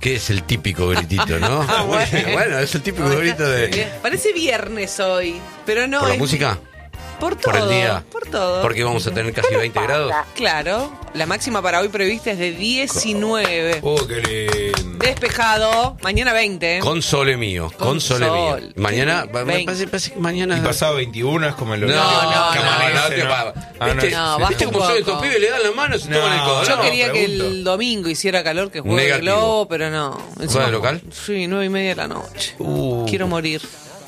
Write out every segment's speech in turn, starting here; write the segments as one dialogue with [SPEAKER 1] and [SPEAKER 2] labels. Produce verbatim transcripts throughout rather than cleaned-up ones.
[SPEAKER 1] que es el típico gritito, ¿no?
[SPEAKER 2] Ah, bueno.
[SPEAKER 1] Bueno, es el típico grito de...
[SPEAKER 2] Parece viernes hoy, pero no.
[SPEAKER 1] ¿Por la
[SPEAKER 2] es...
[SPEAKER 1] música?
[SPEAKER 2] Por todo.
[SPEAKER 1] ¿Por el día?
[SPEAKER 2] Por todo.
[SPEAKER 1] Porque vamos a tener casi veinte grados.
[SPEAKER 2] Claro, la máxima para hoy prevista es de diecinueve.
[SPEAKER 1] Oh, qué lindo.
[SPEAKER 2] Despejado, mañana veinte.
[SPEAKER 1] Con sole mío, con,
[SPEAKER 2] Con
[SPEAKER 1] sole
[SPEAKER 2] sol.
[SPEAKER 1] mío. Mañana,
[SPEAKER 2] veinte.
[SPEAKER 1] me parece, parece que mañana...
[SPEAKER 3] Y pasado veintiuno es como el
[SPEAKER 1] No,
[SPEAKER 3] horario
[SPEAKER 1] no,
[SPEAKER 3] que
[SPEAKER 1] no,
[SPEAKER 3] amanece,
[SPEAKER 1] no, te
[SPEAKER 3] ¿no?
[SPEAKER 1] va.
[SPEAKER 3] Ah, no,
[SPEAKER 1] ¿Viste,
[SPEAKER 2] no,
[SPEAKER 3] sí,
[SPEAKER 2] basta
[SPEAKER 1] ¿viste
[SPEAKER 2] un
[SPEAKER 1] cómo son
[SPEAKER 2] poco.
[SPEAKER 1] estos pibes? Le dan la mano, se
[SPEAKER 3] No,
[SPEAKER 1] toman el codo.
[SPEAKER 2] Yo
[SPEAKER 3] no,
[SPEAKER 2] quería que
[SPEAKER 3] pregunto.
[SPEAKER 2] el domingo hiciera calor, que juegue el
[SPEAKER 1] Negativo.
[SPEAKER 2] globo, pero no.
[SPEAKER 1] ¿Juega de local?
[SPEAKER 2] Sí, nueve y media de la noche.
[SPEAKER 1] Uh.
[SPEAKER 2] Quiero morir.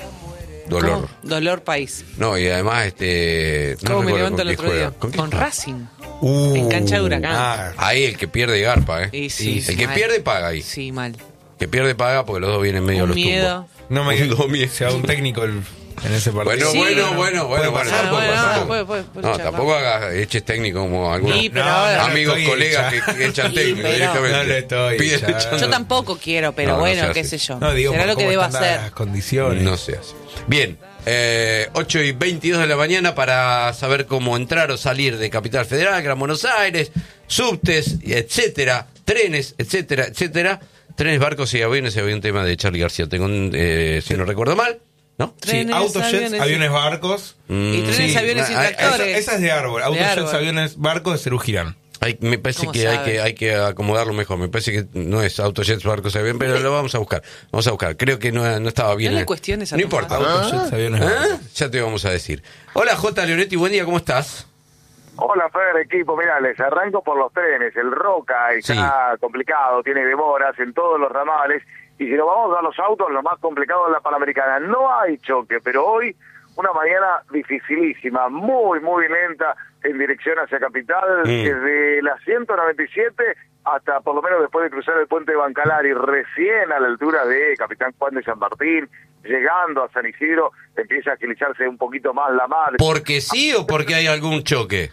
[SPEAKER 1] Dolor.
[SPEAKER 2] ¿Cómo? Dolor país.
[SPEAKER 1] No, y además, este... No
[SPEAKER 2] ¿Cómo me
[SPEAKER 1] recuerdo
[SPEAKER 2] levanto
[SPEAKER 1] con
[SPEAKER 2] el
[SPEAKER 1] quién
[SPEAKER 2] otro día?
[SPEAKER 1] juega. ¿Con
[SPEAKER 2] Con,
[SPEAKER 1] quién?
[SPEAKER 2] Racing.
[SPEAKER 3] Uh,
[SPEAKER 2] En cancha de Huracán.
[SPEAKER 3] ah,
[SPEAKER 1] Ahí el que pierde garpa, ¿eh?
[SPEAKER 2] Y sí,
[SPEAKER 1] el que
[SPEAKER 2] mal.
[SPEAKER 1] pierde paga ahí.
[SPEAKER 2] Sí, mal.
[SPEAKER 1] El que pierde paga porque los dos vienen medio a
[SPEAKER 2] Un
[SPEAKER 1] los
[SPEAKER 2] miedo.
[SPEAKER 1] tumbos.
[SPEAKER 3] no me
[SPEAKER 1] Un domi-
[SPEAKER 3] sea un técnico el- en ese partido.
[SPEAKER 1] Bueno,
[SPEAKER 2] Sí.
[SPEAKER 1] bueno, bueno,
[SPEAKER 3] Puede
[SPEAKER 1] bueno, bueno,
[SPEAKER 3] pasar,
[SPEAKER 1] tampoco,
[SPEAKER 2] puede pasar.
[SPEAKER 1] tampoco.
[SPEAKER 2] Puede- puede- puede
[SPEAKER 1] No,
[SPEAKER 2] charlar.
[SPEAKER 1] tampoco hagas eches técnico como algunos
[SPEAKER 2] Sí, pero
[SPEAKER 3] No,
[SPEAKER 2] ahora-
[SPEAKER 3] no,
[SPEAKER 1] amigos,
[SPEAKER 3] estoy
[SPEAKER 1] colegas
[SPEAKER 3] hecha.
[SPEAKER 1] que echan
[SPEAKER 2] Sí,
[SPEAKER 1] técnico
[SPEAKER 2] pero-
[SPEAKER 1] directamente.
[SPEAKER 3] No le estoy
[SPEAKER 1] Piden
[SPEAKER 3] echando.
[SPEAKER 1] echando-
[SPEAKER 2] Yo tampoco quiero, pero
[SPEAKER 1] No, no
[SPEAKER 2] bueno,
[SPEAKER 1] se
[SPEAKER 2] qué
[SPEAKER 1] hace.
[SPEAKER 2] sé yo.
[SPEAKER 3] No, digo,
[SPEAKER 2] Será
[SPEAKER 3] por
[SPEAKER 2] lo que
[SPEAKER 3] cómo
[SPEAKER 2] deba
[SPEAKER 3] están
[SPEAKER 2] hacer.
[SPEAKER 3] las condiciones.
[SPEAKER 1] No se hace. Bien, eh, ocho y veintidós de la mañana para saber cómo entrar o salir de Capital Federal, Gran Buenos Aires, subtes, etcétera, trenes, etcétera, etcétera. Trenes, barcos y aviones, había un tema de Charly García, tengo un, eh, si no recuerdo mal, ¿no?
[SPEAKER 3] Sí,
[SPEAKER 2] Trenes,
[SPEAKER 3] autos, jets,
[SPEAKER 2] aviones,
[SPEAKER 3] aviones, barcos.
[SPEAKER 2] Y trenes,
[SPEAKER 3] Sí,
[SPEAKER 2] aviones y
[SPEAKER 1] ah,
[SPEAKER 2] tractores.
[SPEAKER 3] Esa, esa es de árbol. Autos,
[SPEAKER 2] De
[SPEAKER 3] jets,
[SPEAKER 2] árbol.
[SPEAKER 3] aviones, barcos de Cerú Girán.
[SPEAKER 1] Hay- me parece
[SPEAKER 2] ¿Cómo
[SPEAKER 1] que hay,
[SPEAKER 2] sabe?
[SPEAKER 1] que hay que acomodarlo mejor. Me parece que no es autojets, barcos, avión, pero lo vamos a buscar. Vamos a buscar. Creo que no, no estaba bien.
[SPEAKER 2] No le
[SPEAKER 1] eh.
[SPEAKER 2] cuestiones a
[SPEAKER 1] No
[SPEAKER 2] tu
[SPEAKER 1] importa.
[SPEAKER 2] padre.
[SPEAKER 3] Autos, jets, aviones,
[SPEAKER 1] ¿Ah?
[SPEAKER 3] barcos.
[SPEAKER 1] Ya te vamos a decir. Hola, J. Leonetti, buen día, ¿cómo estás?
[SPEAKER 4] Hola, Fer, equipo. Mira, les arranco por los trenes. El Roca está complicado, tiene demoras en todos los ramales. Y si nos vamos a los autos, lo más complicado es la Panamericana. No hay choque, pero hoy una mañana dificilísima, muy, muy lenta en dirección hacia Capital,
[SPEAKER 1] Mm.
[SPEAKER 4] desde la ciento noventa y siete hasta por lo menos después de cruzar el puente de Bancalar y recién a la altura de Capitán Juan de San Martín, llegando a San Isidro, empieza a agilizarse un poquito más la mar.
[SPEAKER 1] ¿Porque sí o porque hay algún choque?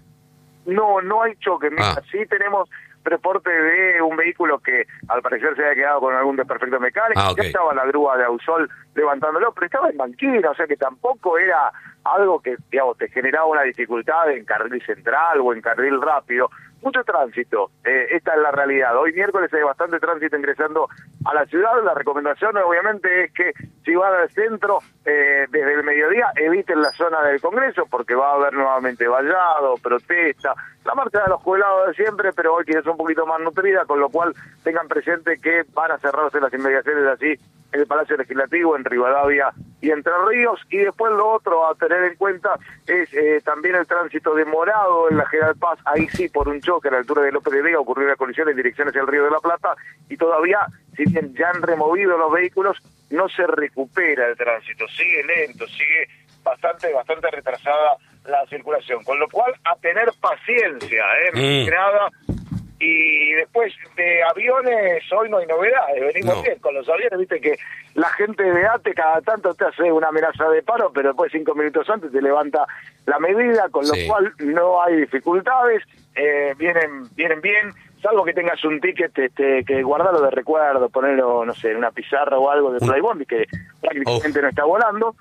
[SPEAKER 4] No, no hay choque. Mira,
[SPEAKER 1] Ah.
[SPEAKER 4] sí tenemos reporte de un vehículo que al parecer se había quedado con algún desperfecto mecánico.
[SPEAKER 1] Ah, ok.
[SPEAKER 4] Ya estaba la grúa de Ausol levantándolo, pero estaba en banquina, o sea que tampoco era algo que, digamos, te generaba una dificultad en carril central o en carril rápido. Mucho tránsito, eh, esta es la realidad. Hoy miércoles hay bastante tránsito ingresando a la ciudad. La recomendación obviamente es que si van al centro eh, desde el mediodía eviten la zona del Congreso porque va a haber nuevamente vallado, protesta, la marcha de los jubilados de siempre, pero hoy quizás un poquito más nutrida, con lo cual tengan presente que van a cerrarse las inmediaciones así en el Palacio Legislativo, en Rivadavia y Entre Ríos. Y después lo otro a tener en cuenta es eh, también el tránsito demorado en la General Paz. Ahí sí, por un choque a la altura de López de Vega ocurrió una colisión en dirección hacia el Río de la Plata y todavía, si bien ya han removido los vehículos, no se recupera el tránsito. Sigue lento, sigue bastante, bastante retrasada la circulación. Con lo cual, a tener paciencia, ¿eh?
[SPEAKER 1] Mm.
[SPEAKER 4] Nada. Y después de aviones, hoy no hay novedades, venimos
[SPEAKER 1] No.
[SPEAKER 4] bien con los aviones, viste que la gente de ATE cada tanto te hace una amenaza de paro, pero después cinco minutos antes te levanta la medida, con
[SPEAKER 1] Sí.
[SPEAKER 4] lo cual no hay dificultades, eh, vienen vienen bien, salvo que tengas un ticket este, que guardarlo de recuerdo, ponerlo, no sé, en una pizarra o algo de
[SPEAKER 1] Un-
[SPEAKER 4] Flybondi, que prácticamente
[SPEAKER 1] Uf.
[SPEAKER 4] no está volando.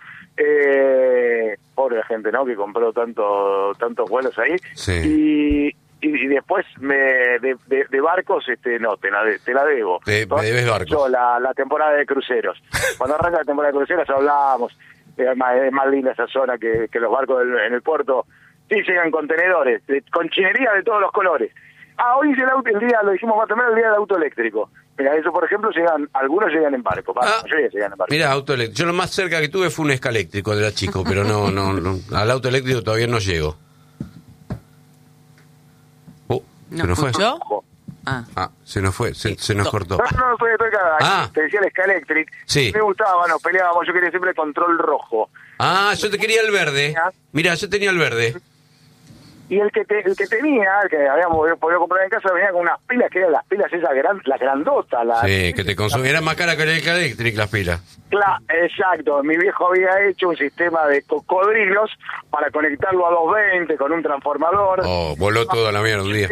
[SPEAKER 4] Eh, pobre la gente, ¿no?, que compró tanto tantos vuelos ahí.
[SPEAKER 1] Sí.
[SPEAKER 4] Y... Y, y después me de, de, de barcos, este no, te la, de, te la debo.
[SPEAKER 1] Te- me debes barcos.
[SPEAKER 4] Yo, la, la temporada de cruceros. Cuando arranca la temporada de cruceros hablábamos, es más, es más linda esa zona que, que los barcos del- en el puerto. Sí, llegan contenedores, de, con chinería de todos los colores. Ah, hoy es el, auto, el día, lo dijimos más o menos, el día del auto eléctrico. Mira, eso por ejemplo, llegan algunos llegan en barco, va,
[SPEAKER 1] Ah.
[SPEAKER 4] la mayoría llegan en barco.
[SPEAKER 1] Mira, auto eléctrico. Yo lo más cerca que tuve fue un escaléctrico de la chico, pero no, no, no. Al auto eléctrico todavía no llego. Oh,
[SPEAKER 2] ¿No
[SPEAKER 1] se nos fue.
[SPEAKER 2] escuchó?
[SPEAKER 4] Ojo.
[SPEAKER 2] Ah.
[SPEAKER 1] Ah, se nos fue, se, se nos cortó.
[SPEAKER 4] No, no, no, estoy, estoy acá.
[SPEAKER 1] Ah.
[SPEAKER 4] Te decía el Scalectric.
[SPEAKER 1] Sí.
[SPEAKER 4] Me gustaba, nos peleábamos, yo quería siempre control rojo.
[SPEAKER 1] Ah, yo te quería el verde. Mira, yo tenía el verde.
[SPEAKER 4] Y el que te, el que tenía, el que habíamos podido comprar en casa, venía con unas pilas que eran las pilas esas gran, las grandotas. Las,
[SPEAKER 1] Sí, que te consumía. Era más cara que el eléctrico las pilas.
[SPEAKER 4] Cla- exacto, mi viejo había hecho un sistema de cocodrilos para conectarlo a doscientos veinte con un transformador.
[SPEAKER 1] Oh, voló todo a la mierda un día.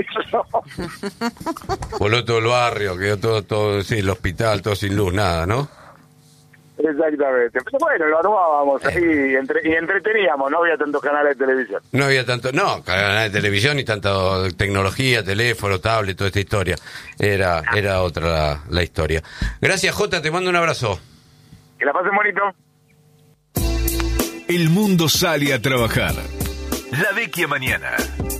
[SPEAKER 1] Voló todo el barrio, quedó todo, todo, sí, el hospital, todo sin luz, nada, ¿no?
[SPEAKER 4] Exactamente. Pero bueno, lo armábamos ahí y, entre, y entreteníamos, no había tantos canales de televisión.
[SPEAKER 1] No había tanto, no, canales de televisión y tanta tecnología, teléfono, tablet, toda esta historia. Era, era otra la, la historia. Gracias, Jota, te mando un abrazo.
[SPEAKER 4] Que la pasen bonito.
[SPEAKER 5] El mundo sale a trabajar. La Vecchia Mañana.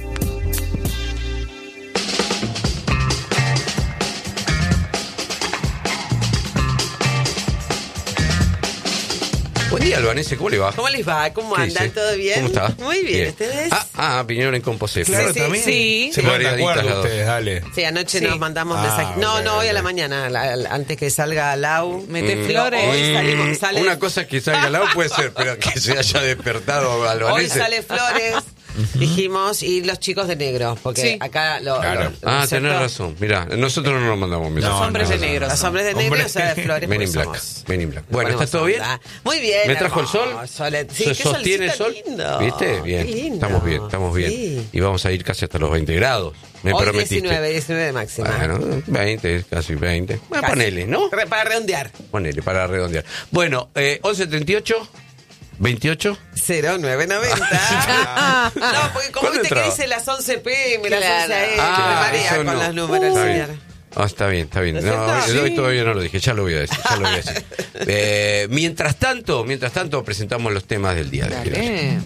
[SPEAKER 1] Buen día, Albanese, ¿cómo le va?
[SPEAKER 2] ¿Cómo les va? ¿Cómo
[SPEAKER 1] ¿Qué
[SPEAKER 2] andan?
[SPEAKER 1] dice?
[SPEAKER 2] ¿Todo bien?
[SPEAKER 1] ¿Cómo está?
[SPEAKER 2] Muy bien, ¿ustedes?
[SPEAKER 1] Ah, ah, vinieron en Composef.
[SPEAKER 3] Claro,
[SPEAKER 2] sí,
[SPEAKER 3] también.
[SPEAKER 2] sí.
[SPEAKER 3] Se ponen de
[SPEAKER 1] Variaditas
[SPEAKER 3] acuerdo
[SPEAKER 1] las dos.
[SPEAKER 3] ustedes, dale.
[SPEAKER 2] Sí, anoche
[SPEAKER 6] Sí.
[SPEAKER 2] nos mandamos
[SPEAKER 3] Ah,
[SPEAKER 2] mensajes. No,
[SPEAKER 3] ok,
[SPEAKER 2] no, hoy a la
[SPEAKER 3] ok.
[SPEAKER 2] mañana, la- la- antes que salga Lau.
[SPEAKER 6] Mete
[SPEAKER 1] Mm.
[SPEAKER 6] flores.
[SPEAKER 2] Hoy salimos, sale,
[SPEAKER 1] Una cosa es que salga al lado puede ser, pero que se haya despertado
[SPEAKER 2] hoy
[SPEAKER 1] Albanese.
[SPEAKER 2] sale Flores, dijimos, y los chicos de negro, porque
[SPEAKER 6] Sí.
[SPEAKER 2] acá lo,
[SPEAKER 3] Claro.
[SPEAKER 2] lo-
[SPEAKER 1] Ah,
[SPEAKER 2] ¿cierto?
[SPEAKER 1] tenés razón. Mirá, nosotros no nos mandamos mensajes.
[SPEAKER 3] No,
[SPEAKER 6] hombres
[SPEAKER 3] no,
[SPEAKER 6] de
[SPEAKER 3] no,
[SPEAKER 6] negro.
[SPEAKER 2] Los hombres de negro
[SPEAKER 3] Hombre.
[SPEAKER 2] y o sea, de Flores.
[SPEAKER 1] Men in
[SPEAKER 2] porque
[SPEAKER 1] Black.
[SPEAKER 2] somos-
[SPEAKER 1] Men in Black.
[SPEAKER 2] nos
[SPEAKER 1] Bueno, ¿está
[SPEAKER 2] ponemos
[SPEAKER 1] todo bien?
[SPEAKER 2] onda. Muy bien.
[SPEAKER 1] ¿Me trajo el sol?
[SPEAKER 2] hermoso, solet- Sí,
[SPEAKER 1] ¿Se
[SPEAKER 2] qué
[SPEAKER 1] sostiene el sol?
[SPEAKER 2] solcito lindo.
[SPEAKER 1] ¿Viste? Bien.
[SPEAKER 2] Qué lindo.
[SPEAKER 1] Estamos bien, estamos bien.
[SPEAKER 2] Sí.
[SPEAKER 1] Y vamos a ir casi hasta los veinte grados. Me
[SPEAKER 2] Hoy
[SPEAKER 1] prometiste.
[SPEAKER 2] diecinueve, diecinueve de máxima.
[SPEAKER 1] Bueno, veinte, casi veinte. Bueno,
[SPEAKER 2] Casi.
[SPEAKER 1] ponele, ¿no?
[SPEAKER 2] Re- Para redondear.
[SPEAKER 1] Ponele, para redondear. Bueno, eh, once treinta y ocho, veintiocho.
[SPEAKER 2] cero nueve noventa. No, porque como
[SPEAKER 1] ¿Cuándo
[SPEAKER 2] viste que
[SPEAKER 1] entraba?
[SPEAKER 2] dice las once pm, las
[SPEAKER 6] Claro.
[SPEAKER 2] once a eme,
[SPEAKER 1] Ah,
[SPEAKER 2] me marea
[SPEAKER 1] eso
[SPEAKER 2] con
[SPEAKER 1] no.
[SPEAKER 2] los números,
[SPEAKER 1] Está
[SPEAKER 2] señor.
[SPEAKER 1] bien. Ah, está bien, está bien.
[SPEAKER 2] ¿No es
[SPEAKER 1] No,
[SPEAKER 2] cierto?
[SPEAKER 1] hoy
[SPEAKER 2] Sí.
[SPEAKER 1] todavía no lo dije, ya lo voy a decir, ya lo voy a decir. Eh, mientras tanto, mientras tanto presentamos los temas del día de hoy.
[SPEAKER 6] Dale.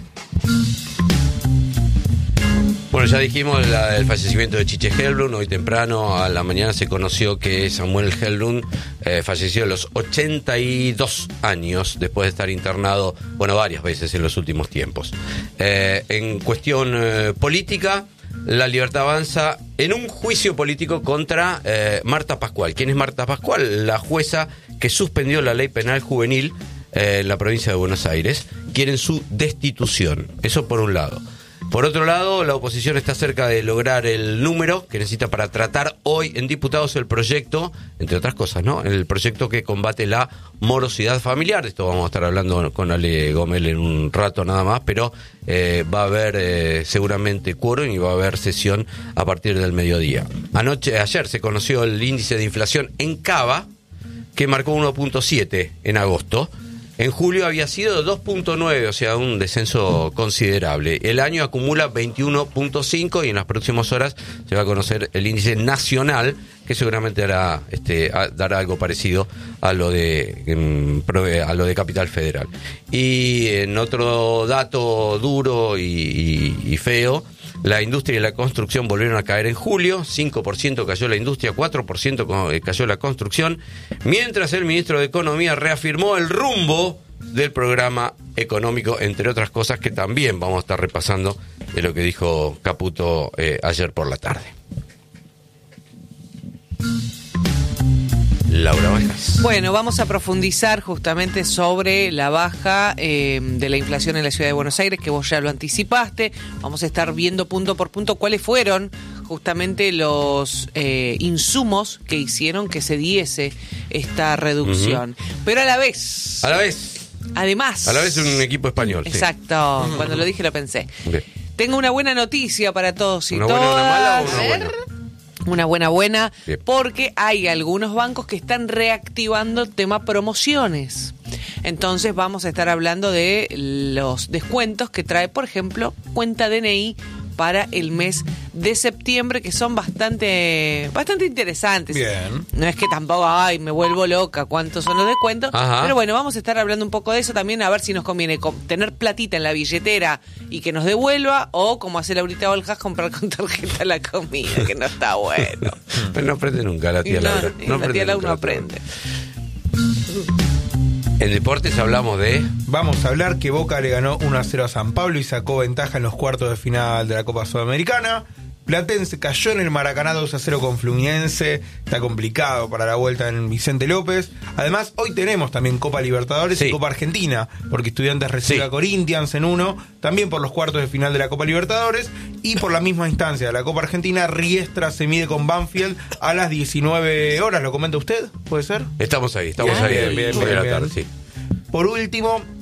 [SPEAKER 1] Bueno, ya dijimos la- el fallecimiento de Chiche Helblum. Hoy temprano a la mañana se conoció que Samuel Helblum eh, falleció a los ochenta y dos años después de estar internado, bueno, varias veces en los últimos tiempos. Eh, en cuestión eh, política, La Libertad Avanza en un juicio político contra eh, Marta Pascual. ¿Quién es Marta Pascual? La jueza que suspendió la ley penal juvenil eh, en la provincia de Buenos Aires. Quieren su destitución. Eso por un lado. Por otro lado, la oposición está cerca de lograr el número que necesita para tratar hoy en diputados el proyecto, entre otras cosas, ¿no? El proyecto que combate la morosidad familiar. Esto vamos a estar hablando con Ale Gómez en un rato nada más, pero eh, va a haber eh, seguramente quórum y va a haber sesión a partir del mediodía. Anoche, ayer se conoció el índice de inflación en Cava, que marcó uno punto siete en agosto. En julio había sido dos punto nueve, o sea, un descenso considerable. El año acumula veintiuno punto cinco y en las próximas horas se va a conocer el índice nacional, que seguramente hará, este, a- dará algo parecido a lo de em, prove- a lo de Capital Federal. Y en otro dato duro y, y- y feo, la industria y la construcción volvieron a caer en julio, cinco por ciento cayó la industria, cuatro por ciento co- cayó la construcción, mientras el ministro de Economía reafirmó el rumbo del programa económico, entre otras cosas que también vamos a estar repasando de lo que dijo Caputo eh, ayer por la tarde. Laura Bajas.
[SPEAKER 6] Bueno, vamos a profundizar justamente sobre la baja eh, de la inflación en la ciudad de Buenos Aires, que vos ya lo anticipaste. Vamos a estar viendo punto por punto cuáles fueron justamente los eh, insumos que hicieron que se diese esta reducción. Pero a la vez,
[SPEAKER 1] A la vez,
[SPEAKER 6] además...
[SPEAKER 1] a la vez un equipo español. sí.
[SPEAKER 6] Exacto, cuando lo dije lo pensé.
[SPEAKER 1] Bien.
[SPEAKER 6] Tengo una buena noticia para todos y
[SPEAKER 1] ¿Una
[SPEAKER 6] todas.
[SPEAKER 1] buena, una mala o una
[SPEAKER 6] A ver.
[SPEAKER 1] buena?
[SPEAKER 6] Una buena buena,
[SPEAKER 1] Bien.
[SPEAKER 6] porque hay algunos bancos que están reactivando el tema promociones. Entonces vamos a estar hablando de los descuentos que trae, por ejemplo, Cuenta D N I para el mes de septiembre, que son bastante bastante interesantes.
[SPEAKER 3] Bien.
[SPEAKER 6] No es que tampoco, ay, me vuelvo loca cuántos son los descuentos,
[SPEAKER 1] Ajá.
[SPEAKER 6] pero bueno, vamos a estar hablando un poco de eso también, a ver si nos conviene com- tener platita en la billetera y que nos devuelva, o como hace Laurita Oljas, comprar con tarjeta la comida, que no está bueno.
[SPEAKER 1] Pero no aprende nunca la
[SPEAKER 6] Y
[SPEAKER 1] tía
[SPEAKER 6] no,
[SPEAKER 1] Laura.
[SPEAKER 6] y
[SPEAKER 1] No
[SPEAKER 6] la
[SPEAKER 1] aprende
[SPEAKER 6] tía Laura
[SPEAKER 1] nunca
[SPEAKER 6] no
[SPEAKER 1] la tía
[SPEAKER 6] aprende.
[SPEAKER 1] En deportes hablamos de...
[SPEAKER 3] Vamos a hablar que Boca le ganó uno a cero a San Pablo y sacó ventaja en los cuartos de final de la Copa Sudamericana. Platense cayó en el Maracaná dos a cero con Fluminense. Está complicado para la vuelta en Vicente López. Además, hoy tenemos también Copa Libertadores
[SPEAKER 1] Sí.
[SPEAKER 3] y Copa Argentina, porque Estudiantes recibe
[SPEAKER 1] Sí.
[SPEAKER 3] a Corinthians en uno, también por los cuartos de final de la Copa Libertadores. Y por la misma instancia de la Copa Argentina, Riestra se mide con Banfield a las diecinueve horas. ¿Lo comenta usted? ¿Puede ser?
[SPEAKER 1] Estamos ahí, estamos
[SPEAKER 3] Bien,
[SPEAKER 1] ahí.
[SPEAKER 3] bien,
[SPEAKER 1] hoy,
[SPEAKER 3] bien,
[SPEAKER 1] hoy a la
[SPEAKER 3] bien,
[SPEAKER 1] tarde,
[SPEAKER 3] bien.
[SPEAKER 1] sí.
[SPEAKER 3] Por último,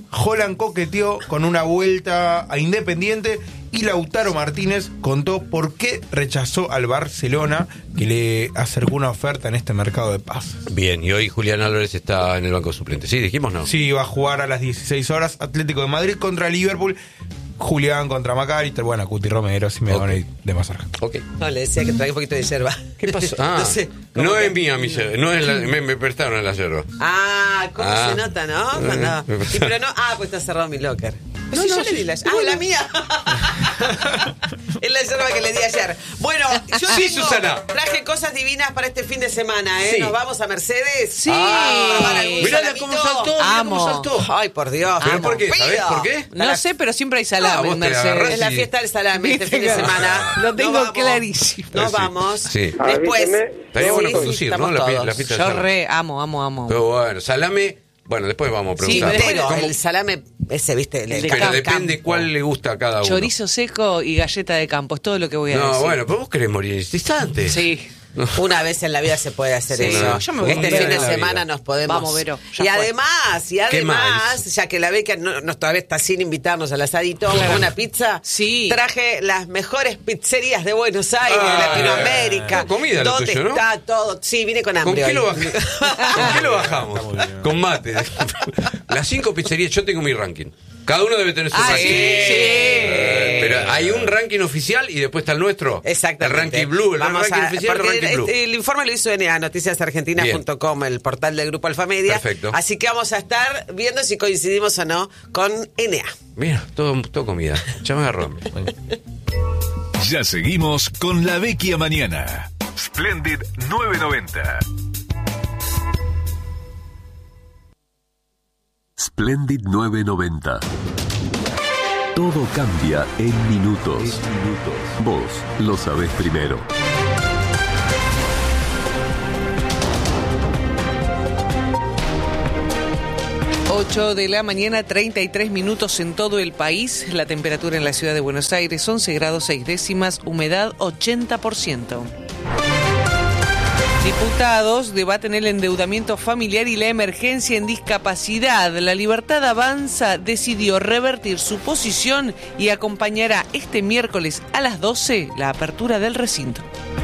[SPEAKER 3] Holland coqueteó con una vuelta a Independiente y Lautaro Martínez contó por qué rechazó al Barcelona, que le acercó una oferta en este mercado de pases.
[SPEAKER 1] Bien, y hoy Julián Álvarez está en el banco suplente. ¿Sí, dijimos no?
[SPEAKER 3] Sí, va a jugar a las dieciséis horas Atlético de Madrid contra Liverpool. Julián contra McAllister, bueno, Cuti Romero, si me
[SPEAKER 1] Ok.
[SPEAKER 3] van a ir de más cerca.
[SPEAKER 1] Ok.
[SPEAKER 7] No, le decía que traiga un poquito de yerba.
[SPEAKER 1] ¿Qué pasó? Ah,
[SPEAKER 7] no sé.
[SPEAKER 1] no
[SPEAKER 7] como que-
[SPEAKER 1] es mía mi yerba, no es la, me, me prestaron la yerba.
[SPEAKER 7] Ah, ¿cómo
[SPEAKER 1] Ah.
[SPEAKER 7] se nota, no?
[SPEAKER 1] Eh,
[SPEAKER 7] Cuando-
[SPEAKER 1] me-
[SPEAKER 7] Sí, pero no. Ah, pues está cerrado mi locker.
[SPEAKER 1] No,
[SPEAKER 7] Sí,
[SPEAKER 1] no,
[SPEAKER 7] yo le
[SPEAKER 1] sí,
[SPEAKER 7] di la
[SPEAKER 1] sí,
[SPEAKER 7] Ah,
[SPEAKER 1] bueno.
[SPEAKER 7] la mía. Es la yerba que le di ayer. Bueno, yo
[SPEAKER 1] Sí,
[SPEAKER 7] tengo-
[SPEAKER 1] Susana.
[SPEAKER 7] traje cosas divinas para este fin de semana, ¿eh?
[SPEAKER 1] Sí.
[SPEAKER 7] Nos vamos a Mercedes.
[SPEAKER 6] Sí.
[SPEAKER 7] Ah, probar algún
[SPEAKER 1] Mirá
[SPEAKER 7] salamito.
[SPEAKER 1] cómo saltó, mirá
[SPEAKER 6] Amo.
[SPEAKER 1] cómo saltó.
[SPEAKER 7] Ay, por Dios.
[SPEAKER 1] ¿Pero
[SPEAKER 7] amo.
[SPEAKER 1] por qué? ¿Sabés
[SPEAKER 7] Pido.
[SPEAKER 1] por qué?
[SPEAKER 6] No sé, pero siempre hay salame
[SPEAKER 1] Ah, vos
[SPEAKER 6] en
[SPEAKER 1] te
[SPEAKER 6] Mercedes.
[SPEAKER 1] agarrás
[SPEAKER 7] Es la
[SPEAKER 1] y-
[SPEAKER 7] fiesta del salame este fin de semana.
[SPEAKER 6] Lo tengo
[SPEAKER 7] Nos vamos.
[SPEAKER 6] clarísimo.
[SPEAKER 7] Nos
[SPEAKER 1] Sí.
[SPEAKER 7] vamos.
[SPEAKER 1] Sí.
[SPEAKER 7] Después.
[SPEAKER 1] Estaría bueno
[SPEAKER 7] Sí,
[SPEAKER 1] conducir,
[SPEAKER 7] sí,
[SPEAKER 1] ¿no?
[SPEAKER 7] estamos
[SPEAKER 1] La, pi-
[SPEAKER 7] todos.
[SPEAKER 1] la fiesta de
[SPEAKER 6] Yo
[SPEAKER 1] salame.
[SPEAKER 6] re amo, amo, amo.
[SPEAKER 1] Pero bueno, salame, bueno, después vamos a
[SPEAKER 6] Sí,
[SPEAKER 1] preguntar.
[SPEAKER 7] Pero
[SPEAKER 1] ¿Cómo?
[SPEAKER 7] el salame, ese, viste, el,
[SPEAKER 6] El de
[SPEAKER 1] Pero
[SPEAKER 6] campo.
[SPEAKER 1] depende cuál le gusta a cada uno.
[SPEAKER 6] Chorizo seco y galleta de campo, es todo lo que voy a
[SPEAKER 1] No,
[SPEAKER 6] decir.
[SPEAKER 1] bueno, pero vos querés morir en este instante.
[SPEAKER 6] Sí.
[SPEAKER 7] Una vez en la vida se puede hacer
[SPEAKER 6] Sí,
[SPEAKER 7] eso.
[SPEAKER 6] yo me voy
[SPEAKER 7] este
[SPEAKER 6] a
[SPEAKER 7] fin
[SPEAKER 6] ver
[SPEAKER 7] de
[SPEAKER 1] en la
[SPEAKER 7] semana
[SPEAKER 1] vida.
[SPEAKER 7] nos podemos.
[SPEAKER 6] Vamos, Vero, ya
[SPEAKER 7] y
[SPEAKER 6] fue.
[SPEAKER 7] además, y
[SPEAKER 1] ¿Qué
[SPEAKER 7] además,
[SPEAKER 1] más?
[SPEAKER 7] ya que la beca no, no, todavía está sin invitarnos al asadito,
[SPEAKER 6] Claro.
[SPEAKER 7] una pizza.
[SPEAKER 6] Sí.
[SPEAKER 7] Traje las mejores pizzerías de Buenos Aires,
[SPEAKER 1] Ah,
[SPEAKER 7] de Latinoamérica.
[SPEAKER 1] no, comida lo
[SPEAKER 7] ¿Dónde
[SPEAKER 1] tuyo, ¿no?
[SPEAKER 7] está todo? Sí, vine con
[SPEAKER 1] ¿Con
[SPEAKER 7] hambre.
[SPEAKER 1] qué, lo
[SPEAKER 7] hoy.
[SPEAKER 1] baj- ¿Con qué lo bajamos? Con mate. Las cinco pizzerías, yo tengo mi ranking. Cada uno debe tener su
[SPEAKER 7] Ah,
[SPEAKER 1] ranking.
[SPEAKER 7] sí, sí.
[SPEAKER 1] Eh, pero hay un ranking oficial y después está el nuestro.
[SPEAKER 7] Exactamente.
[SPEAKER 1] El ranking blue, el
[SPEAKER 7] Vamos
[SPEAKER 1] ranking
[SPEAKER 7] a-
[SPEAKER 1] oficial, el
[SPEAKER 7] porque
[SPEAKER 1] ranking blue.
[SPEAKER 7] este- el informe lo hizo N A, noticias argentinas punto com, el portal del Grupo Alfamedia.
[SPEAKER 1] Perfecto.
[SPEAKER 7] Así que vamos a estar viendo si coincidimos o no con N A.
[SPEAKER 1] Mira, todo, todo comida. Ya me agarró hambre.
[SPEAKER 5] Ya seguimos con La Vecchia Mañana. Splendid novecientos noventa.
[SPEAKER 8] Splendid novecientos noventa. Todo cambia en minutos. Vos lo sabés primero.
[SPEAKER 6] ocho de la mañana, treinta y tres minutos en todo el país. La temperatura en la ciudad de Buenos Aires, once grados seis décimas, humedad ochenta por ciento. Diputados debaten el endeudamiento familiar y la emergencia en discapacidad. La Libertad Avanza decidió revertir su posición y acompañará este miércoles a las doce la apertura del recinto.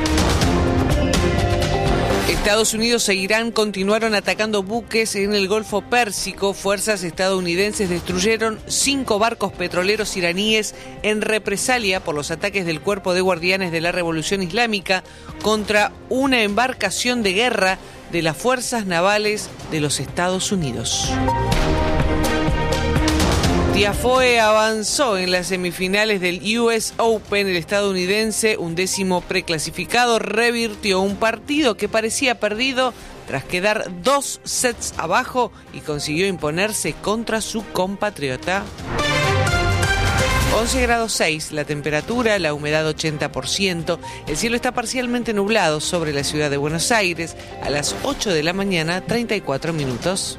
[SPEAKER 6] Estados Unidos e Irán continuaron atacando buques en el Golfo Pérsico. Fuerzas estadounidenses destruyeron cinco barcos petroleros iraníes en represalia por los ataques del Cuerpo de Guardianes de la Revolución Islámica contra una embarcación de guerra de las Fuerzas Navales de los Estados Unidos. Tiafoe avanzó en las semifinales del U S Open. El estadounidense, un décimo preclasificado, revirtió un partido que parecía perdido tras quedar dos sets abajo y consiguió imponerse contra su compatriota. once grados seis la temperatura, la humedad ochenta por ciento. El cielo está parcialmente nublado sobre la ciudad de Buenos Aires. A las ocho de la mañana, treinta y cuatro minutos.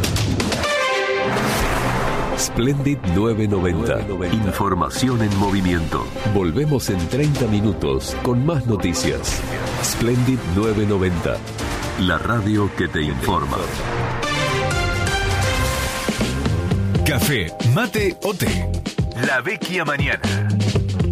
[SPEAKER 8] Splendid novecientos noventa. Información en movimiento. Volvemos en treinta minutos con más noticias. Splendid novecientos noventa. La radio que te informa.
[SPEAKER 5] Café, mate o té. La Vecchia Mañana.